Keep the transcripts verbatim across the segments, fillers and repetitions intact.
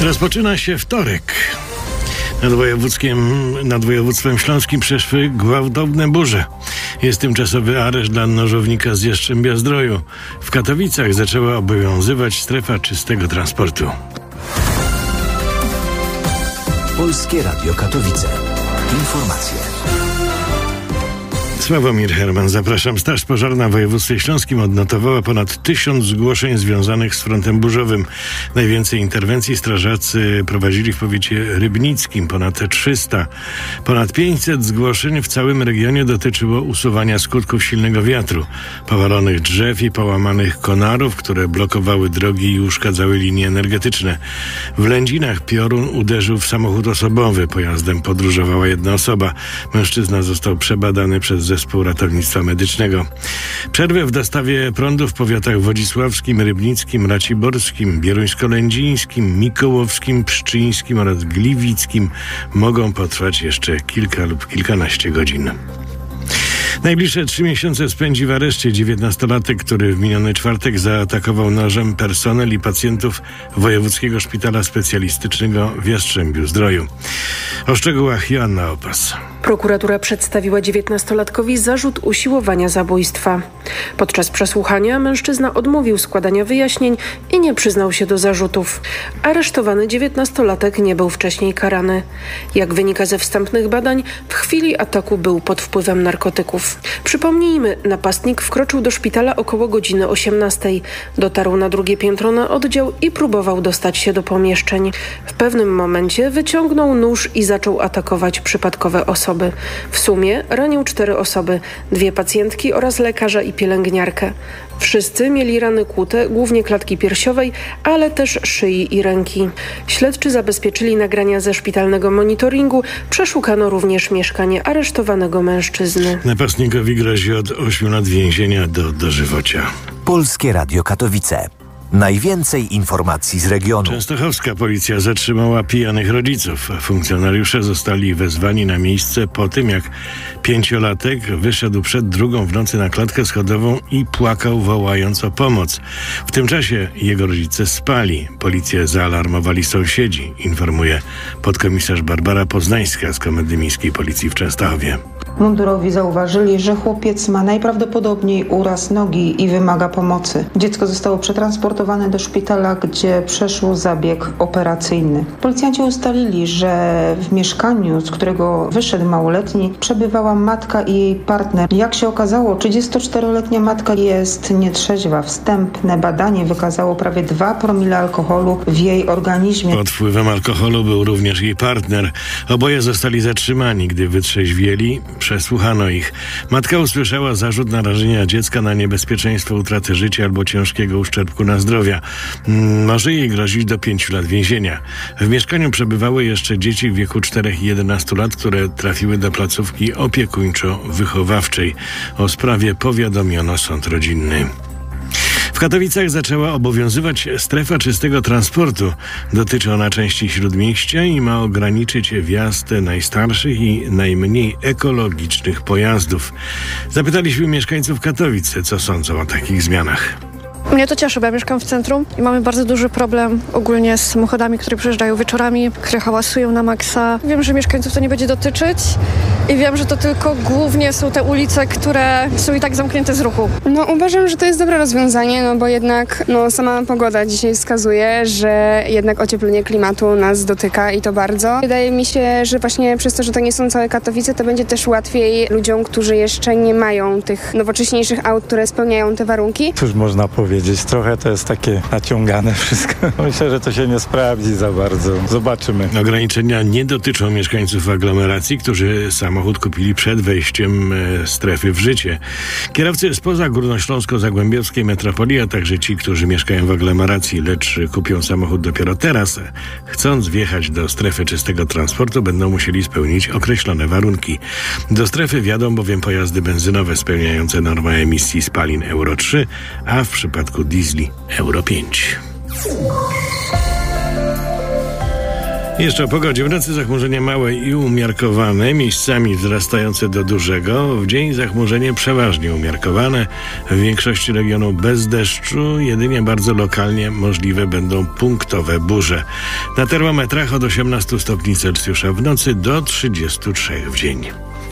Rozpoczyna się wtorek. Nad wojewódzkiem, nad województwem śląskim przeszły gwałtowne burze. Jest tymczasowy areszt dla nożownika z Jastrzębia-Zdroju. W Katowicach zaczęła obowiązywać strefa czystego transportu. Polskie Radio Katowice. Informacje. Sławomir Herman, zapraszam. Straż Pożarna w województwie śląskim odnotowała ponad tysiąc zgłoszeń związanych z frontem burzowym. Najwięcej interwencji strażacy prowadzili w powiecie rybnickim, ponad trzysta. Ponad pięćset zgłoszeń w całym regionie dotyczyło usuwania skutków silnego wiatru, powalonych drzew i połamanych konarów, które blokowały drogi i uszkadzały linie energetyczne. W Lędzinach piorun uderzył w samochód osobowy. Pojazdem podróżowała jedna osoba. Mężczyzna został przebadany przez Zespół Ratownictwa Medycznego. Przerwę w dostawie prądu w powiatach wodzisławskim, rybnickim, raciborskim, bieruńsko-lędzińskim, mikołowskim, pszczyńskim oraz gliwickim mogą potrwać jeszcze kilka lub kilkanaście godzin. Najbliższe trzy miesiące spędzi w areszcie dziewiętnastolatek, który w miniony czwartek zaatakował nożem personel i pacjentów Wojewódzkiego Szpitala Specjalistycznego w Jastrzębiu-Zdroju. O szczegółach Joanna Opas. Prokuratura przedstawiła dziewiętnastolatkowi zarzut usiłowania zabójstwa. Podczas przesłuchania mężczyzna odmówił składania wyjaśnień i nie przyznał się do zarzutów. Aresztowany dziewiętnastolatek nie był wcześniej karany. Jak wynika ze wstępnych badań, w chwili ataku był pod wpływem narkotyków. Przypomnijmy, napastnik wkroczył do szpitala około godziny osiemnastej. Dotarł na drugie piętro na oddział i próbował dostać się do pomieszczeń. W pewnym momencie wyciągnął nóż i zaczął atakować przypadkowe osoby. W sumie ranił cztery osoby, dwie pacjentki oraz lekarza i pielęgniarkę. Wszyscy mieli rany kłute, głównie klatki piersiowej, ale też szyi i ręki. Śledczy zabezpieczyli nagrania ze szpitalnego monitoringu, przeszukano również mieszkanie aresztowanego mężczyzny. Napastnikowi grozi od ośmiu lat więzienia do dożywocia. Polskie Radio Katowice. Najwięcej informacji z regionu. Częstochowska policja zatrzymała pijanych rodziców. Funkcjonariusze zostali wezwani na miejsce po tym, jak pięciolatek wyszedł przed drugą w nocy na klatkę schodową i płakał, wołając o pomoc. W tym czasie jego rodzice spali. Policję zaalarmowali sąsiedzi, informuje podkomisarz Barbara Poznańska z Komendy Miejskiej Policji w Częstochowie. Mundurowi zauważyli, że chłopiec ma najprawdopodobniej uraz nogi i wymaga pomocy. Dziecko zostało przetransportowane do szpitala, gdzie przeszło zabieg operacyjny. Policjanci ustalili, że w mieszkaniu, z którego wyszedł małoletni, przebywała matka i jej partner. Jak się okazało, trzydziestoczteroletnia matka jest nietrzeźwa. Wstępne badanie wykazało prawie dwa promile alkoholu w jej organizmie. Pod wpływem alkoholu był również jej partner. Oboje zostali zatrzymani, gdy wytrzeźwieli. Przesłuchano ich. Matka usłyszała zarzut narażenia dziecka na niebezpieczeństwo utraty życia albo ciężkiego uszczerbku na zdrowia. Może jej grozić do pięciu lat więzienia. W mieszkaniu przebywały jeszcze dzieci w wieku czterech i jedenastu lat, które trafiły do placówki opiekuńczo-wychowawczej. O sprawie powiadomiono sąd rodzinny. W Katowicach zaczęła obowiązywać strefa czystego transportu. Dotyczy ona części śródmieścia i ma ograniczyć wjazd najstarszych i najmniej ekologicznych pojazdów. Zapytaliśmy mieszkańców Katowic, co sądzą o takich zmianach. Mnie to cieszy, bo ja mieszkam w centrum i mamy bardzo duży problem ogólnie z samochodami, które przyjeżdżają wieczorami, które hałasują na maksa. Wiem, że mieszkańców to nie będzie dotyczyć i wiem, że to tylko głównie są te ulice, które są i tak zamknięte z ruchu. No uważam, że to jest dobre rozwiązanie, no bo jednak no, sama pogoda dzisiaj wskazuje, że jednak ocieplenie klimatu nas dotyka i to bardzo. Wydaje mi się, że właśnie przez to, że to nie są całe Katowice, to będzie też łatwiej ludziom, którzy jeszcze nie mają tych nowocześniejszych aut, które spełniają te warunki. Cóż można powiedzieć? Trochę to jest takie naciągane wszystko. Myślę, że to się nie sprawdzi za bardzo. Zobaczymy. Ograniczenia nie dotyczą mieszkańców aglomeracji, którzy samochód kupili przed wejściem e, strefy w życie. Kierowcy spoza górnośląsko-zagłębiowskiej metropolii, a także ci, którzy mieszkają w aglomeracji, lecz kupią samochód dopiero teraz, chcąc wjechać do strefy czystego transportu, będą musieli spełnić określone warunki. Do strefy wjadą bowiem pojazdy benzynowe spełniające normę emisji spalin Euro trzy, a w przypadku diesli Euro pięć. Jeszcze o pogodzie. W nocy zachmurzenie małe i umiarkowane, miejscami wzrastające do dużego. W dzień zachmurzenie przeważnie umiarkowane. W większości regionów bez deszczu, jedynie bardzo lokalnie możliwe będą punktowe burze. Na termometrach od osiemnastu stopni Celsjusza w nocy do trzydziestu trzech w dzień.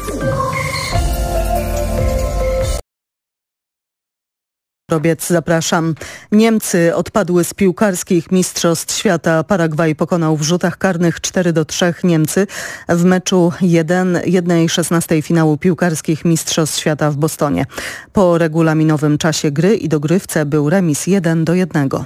Robiec, zapraszam. Niemcy odpadły z piłkarskich mistrzostw świata. Paragwaj pokonał w rzutach karnych cztery do trzech Niemcy w meczu jeden szesnastej finału piłkarskich mistrzostw świata w Bostonie. Po regulaminowym czasie gry i dogrywce był remis jeden do jednego.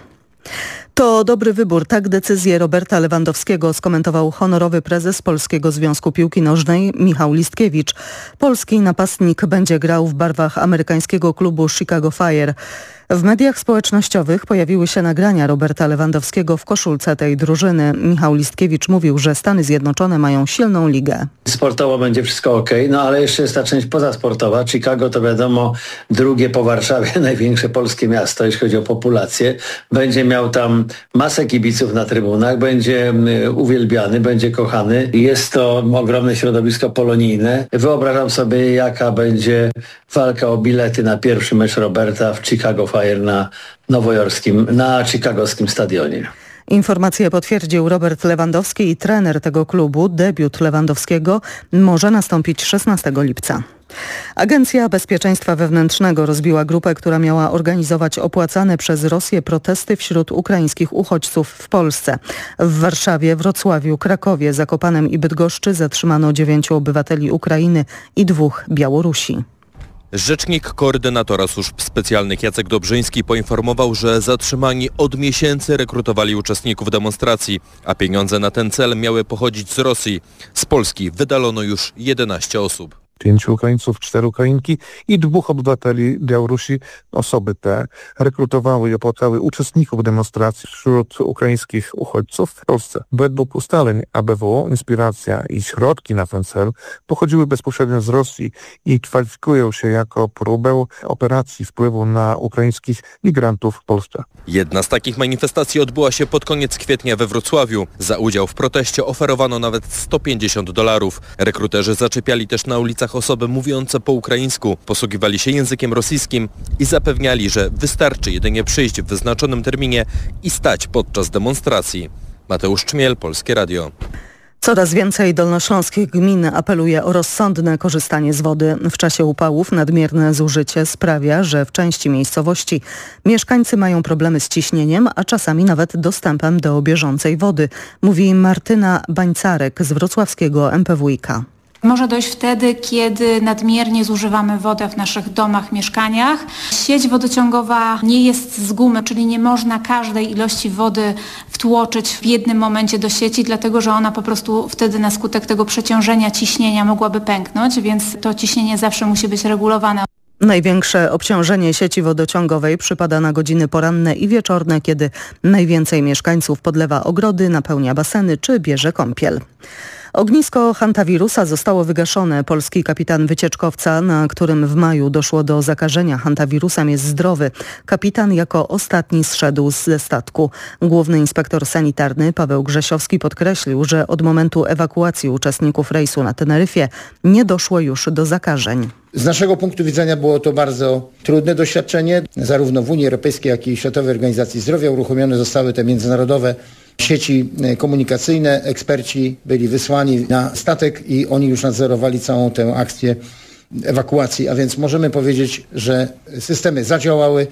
To dobry wybór. Tak decyzję Roberta Lewandowskiego skomentował honorowy prezes Polskiego Związku Piłki Nożnej Michał Listkiewicz. Polski napastnik będzie grał w barwach amerykańskiego klubu Chicago Fire. W mediach społecznościowych pojawiły się nagrania Roberta Lewandowskiego w koszulce tej drużyny. Michał Listkiewicz mówił, że Stany Zjednoczone mają silną ligę. Sportowo będzie wszystko okej, no ale jeszcze jest ta część pozasportowa. Chicago to wiadomo drugie po Warszawie największe polskie miasto, jeśli chodzi o populację. Będzie miał tam masę kibiców na trybunach, będzie uwielbiany, będzie kochany. Jest to ogromne środowisko polonijne. Wyobrażam sobie, jaka będzie walka o bilety na pierwszy mecz Roberta w Chicago Fire na nowojorskim, na chicagowskim stadionie. Informację potwierdził Robert Lewandowski i trener tego klubu. Debiut Lewandowskiego może nastąpić szesnastego lipca. Agencja Bezpieczeństwa Wewnętrznego rozbiła grupę, która miała organizować opłacane przez Rosję protesty wśród ukraińskich uchodźców w Polsce. W Warszawie, Wrocławiu, Krakowie, Zakopanem i Bydgoszczy zatrzymano dziewięciu obywateli Ukrainy i dwóch Białorusi. Rzecznik koordynatora służb specjalnych Jacek Dobrzyński poinformował, że zatrzymani od miesięcy rekrutowali uczestników demonstracji, a pieniądze na ten cel miały pochodzić z Rosji. Z Polski wydalono już jedenaście osób. Pięciu Ukraińców, cztery Ukrainki i dwóch obywateli Białorusi. Osoby te rekrutowały i opłacały uczestników demonstracji wśród ukraińskich uchodźców w Polsce. Według ustaleń A B W O inspiracja i środki na ten cel pochodziły bezpośrednio z Rosji i kwalifikują się jako próbę operacji wpływu na ukraińskich migrantów w Polsce. Jedna z takich manifestacji odbyła się pod koniec kwietnia we Wrocławiu. Za udział w proteście oferowano nawet sto pięćdziesiąt dolarów. Rekruterzy zaczepiali też na ulicach osoby mówiące po ukraińsku, posługiwali się językiem rosyjskim i zapewniali, że wystarczy jedynie przyjść w wyznaczonym terminie i stać podczas demonstracji. Mateusz Czmiel, Polskie Radio. Coraz więcej dolnośląskich gmin apeluje o rozsądne korzystanie z wody. W czasie upałów nadmierne zużycie sprawia, że w części miejscowości mieszkańcy mają problemy z ciśnieniem, a czasami nawet dostępem do bieżącej wody, mówi Martyna Bańcarek z wrocławskiego M P W i K. Może dojść wtedy, kiedy nadmiernie zużywamy wodę w naszych domach, mieszkaniach. Sieć wodociągowa nie jest z gumy, czyli nie można każdej ilości wody wtłoczyć w jednym momencie do sieci, dlatego że ona po prostu wtedy na skutek tego przeciążenia ciśnienia mogłaby pęknąć, więc to ciśnienie zawsze musi być regulowane. Największe obciążenie sieci wodociągowej przypada na godziny poranne i wieczorne, kiedy najwięcej mieszkańców podlewa ogrody, napełnia baseny czy bierze kąpiel. Ognisko hantawirusa zostało wygaszone. Polski kapitan wycieczkowca, na którym w maju doszło do zakażenia hantawirusem, jest zdrowy. Kapitan jako ostatni zszedł ze statku. Główny inspektor sanitarny Paweł Grzesiowski podkreślił, że od momentu ewakuacji uczestników rejsu na Teneryfie nie doszło już do zakażeń. Z naszego punktu widzenia było to bardzo trudne doświadczenie. Zarówno w Unii Europejskiej, jak i Światowej Organizacji Zdrowia uruchomione zostały te międzynarodowe sieci komunikacyjne. Eksperci byli wysłani na statek i oni już nadzorowali całą tę akcję ewakuacji, a więc możemy powiedzieć, że systemy zadziałały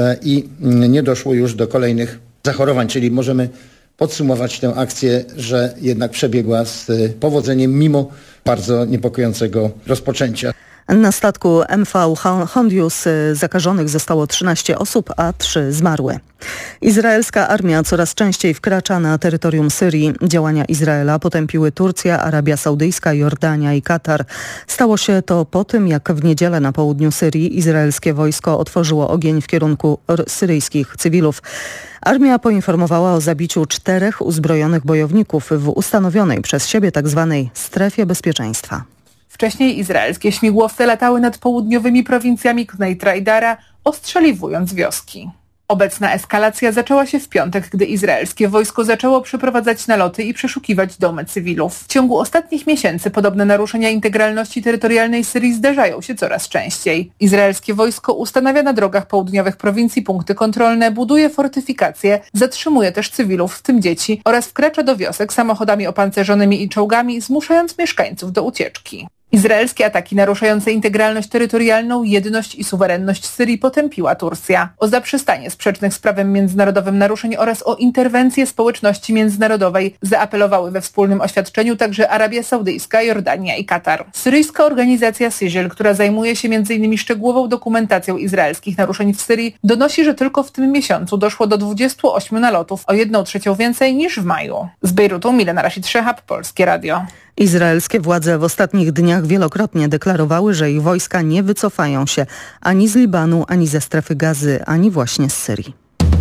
i nie doszło już do kolejnych zachorowań, czyli możemy podsumować tę akcję, że jednak przebiegła z powodzeniem mimo bardzo niepokojącego rozpoczęcia. Na statku M V Hondius zakażonych zostało trzynaście osób, a trzy zmarły. Izraelska armia coraz częściej wkracza na terytorium Syrii. Działania Izraela potępiły Turcja, Arabia Saudyjska, Jordania i Katar. Stało się to po tym, jak w niedzielę na południu Syrii izraelskie wojsko otworzyło ogień w kierunku syryjskich cywilów. Armia poinformowała o zabiciu czterech uzbrojonych bojowników w ustanowionej przez siebie tzw. strefie bezpieczeństwa. Wcześniej izraelskie śmigłowce latały nad południowymi prowincjami Knejtra i Dara, ostrzeliwując wioski. Obecna eskalacja zaczęła się w piątek, gdy izraelskie wojsko zaczęło przeprowadzać naloty i przeszukiwać domy cywilów. W ciągu ostatnich miesięcy podobne naruszenia integralności terytorialnej Syrii zdarzają się coraz częściej. Izraelskie wojsko ustanawia na drogach południowych prowincji punkty kontrolne, buduje fortyfikacje, zatrzymuje też cywilów, w tym dzieci, oraz wkracza do wiosek samochodami opancerzonymi i czołgami, zmuszając mieszkańców do ucieczki. Izraelskie ataki naruszające integralność terytorialną, jedność i suwerenność Syrii potępiła Turcja. O zaprzestanie sprzecznych z prawem międzynarodowym naruszeń oraz o interwencję społeczności międzynarodowej zaapelowały we wspólnym oświadczeniu także Arabia Saudyjska, Jordania i Katar. Syryjska organizacja Syjil, która zajmuje się między innymi szczegółową dokumentacją izraelskich naruszeń w Syrii, donosi, że tylko w tym miesiącu doszło do dwudziestu ośmiu nalotów, o jedną trzecią więcej niż w maju. Z Bejrutu Milena Rashid-Szehab, Polskie Radio. Izraelskie władze w ostatnich dniach wielokrotnie deklarowały, że ich wojska nie wycofają się ani z Libanu, ani ze strefy Gazy, ani właśnie z Syrii.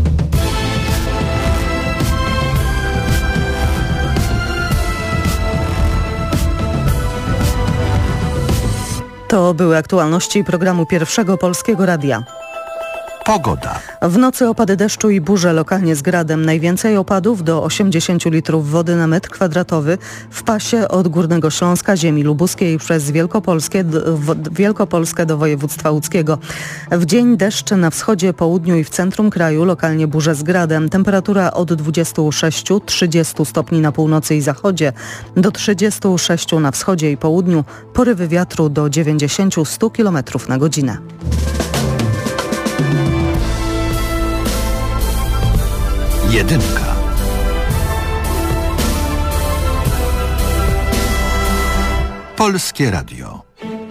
To były aktualności programu Pierwszego Polskiego Radia. Pogoda. W nocy opady deszczu i burze, lokalnie z gradem. Najwięcej opadów, do osiemdziesięciu litrów wody na metr kwadratowy, w pasie od Górnego Śląska, ziemi lubuskiej przez Wielkopolskie, w, Wielkopolskę do województwa łódzkiego. W dzień deszcz na wschodzie, południu i w centrum kraju, lokalnie burze z gradem. Temperatura od dwudziestu sześciu do trzydziestu stopni na północy i zachodzie, do trzydziestu sześciu na wschodzie i południu. Porywy wiatru do dziewięćdziesięciu do stu kilometrów na godzinę. Jedynka. Polskie Radio.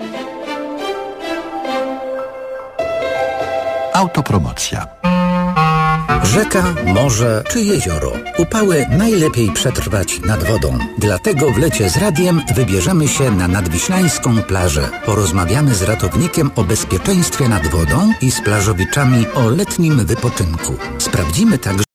Autopromocja. Rzeka, morze czy jezioro. Upały najlepiej przetrwać nad wodą. Dlatego w lecie z radiem wybierzemy się na nadwiślańską plażę. Porozmawiamy z ratownikiem o bezpieczeństwie nad wodą i z plażowiczami o letnim wypoczynku. Sprawdzimy także